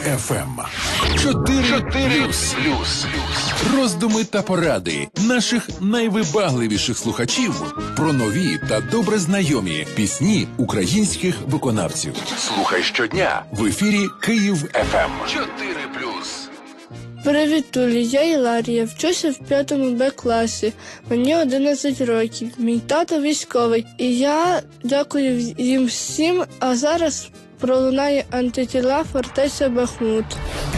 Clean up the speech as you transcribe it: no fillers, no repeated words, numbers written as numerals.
ФМ. 4+. Роздуми та поради наших найвибагливіших слухачів про нові та добре знайомі пісні українських виконавців. Слухай щодня в ефірі Київ ФМ. 4+. Привіт, Тулі, я Іларія, вчуся в 5 Б класі, мені 11 років, мій тато військовий, і я дякую їм всім, а зараз пролунає антитіла фортеця Бахмут.